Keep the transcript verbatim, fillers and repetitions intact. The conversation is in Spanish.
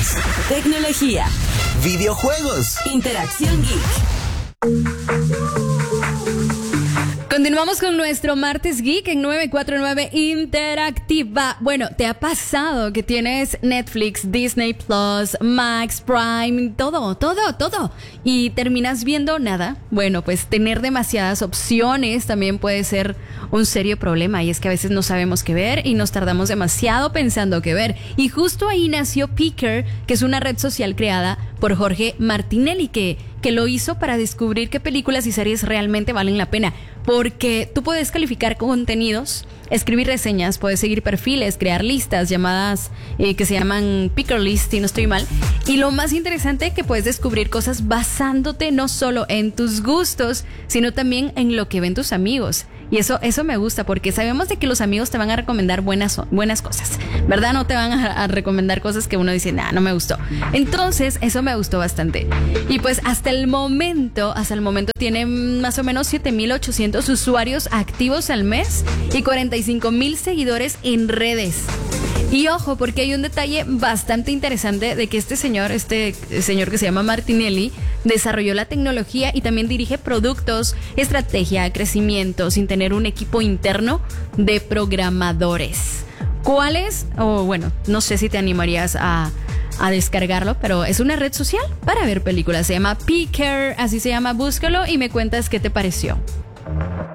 Noticias, tecnología, videojuegos, interacción geek. Continuamos con nuestro Martes Geek en nueve cuatro nueve Interactiva. Bueno, ¿te ha pasado que tienes Netflix, Disney Plus, Max, Prime, todo, todo, todo? Y terminas viendo nada? Bueno, pues tener demasiadas opciones también puede ser un serio problema. Y es que a veces no sabemos qué ver y nos tardamos demasiado pensando qué ver. Y justo ahí nació Picker, que es una red social creada por Jorge Martinelli, que, que lo hizo para descubrir qué películas y series realmente valen la pena. Porque tú puedes calificar contenidos, escribir reseñas, puedes seguir perfiles, crear listas llamadas eh, que se llaman Picker List, si no estoy mal. Y lo más interesante es que puedes descubrir cosas basándote no solo en tus gustos, sino también en lo que ven tus amigos. Y eso, eso me gusta porque sabemos de que los amigos te van a recomendar buenas, buenas cosas, ¿verdad? No te van a, a recomendar cosas que uno dice, nah, no me gustó. Entonces, eso me gustó bastante. Y pues hasta el momento, hasta el momento tiene más o menos siete mil ochocientos usuarios activos al mes y cuarenta y cinco mil seguidores en redes. Y ojo, porque hay un detalle bastante interesante de que este señor, este señor que se llama Martinelli, desarrolló la tecnología y también dirige productos, estrategia, crecimiento, sin tener un equipo interno de programadores. ¿Cuáles? O bueno, no sé si te animarías a, a descargarlo, pero es una red social para ver películas. Se llama Picker, así se llama, búscalo y me cuentas qué te pareció.